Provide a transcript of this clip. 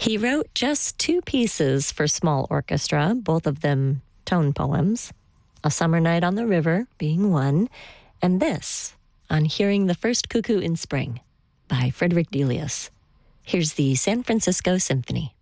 He wrote just 2 pieces for small orchestra, both of them tone poems. A Summer Night on the River being one, and this, On Hearing the First Cuckoo in Spring, by Frederick Delius. Here's the San Francisco Symphony.